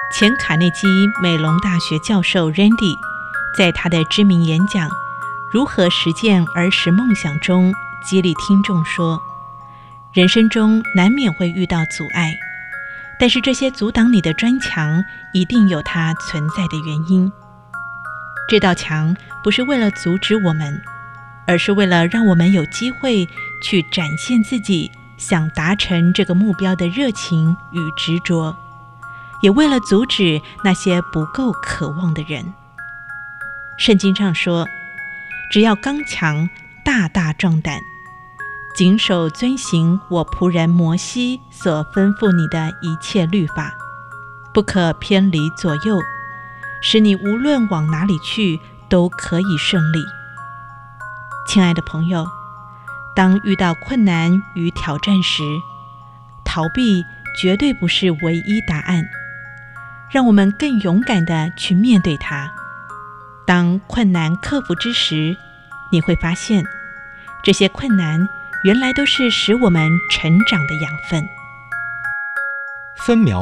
前卡内基美隆大学教授 Randy 在他的知名演讲《如何实践儿时梦想》中激励听众说，人生中难免会遇到阻碍，但是这些阻挡你的砖墙一定有它存在的原因。这道墙不是为了阻止我们，而是为了让我们有机会去展现自己想达成这个目标的热情与执着，也为了阻止那些不够渴望的人。圣经上说，只要刚强，大大壮胆，谨守遵行我仆人摩西所吩咐你的一切律法，不可偏离左右，使你无论往哪里去都可以顺利。亲爱的朋友，当遇到困难与挑战时，逃避绝对不是唯一答案，让我们更勇敢地去面对它。当困难克服之时，你会发现，这些困难原来都是使我们成长的养分。 分秒